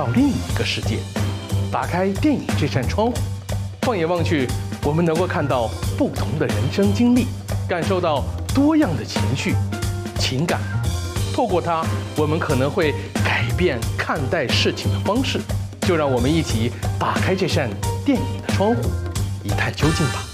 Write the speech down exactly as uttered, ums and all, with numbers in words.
另一个世界。打开电影这扇窗户，放眼望去，我们能够看到不同的人生经历，感受到多样的情绪、情感。透过它，我们可能会改变看待事情的方式。就让我们一起打开这扇电影的窗户，一探究竟吧。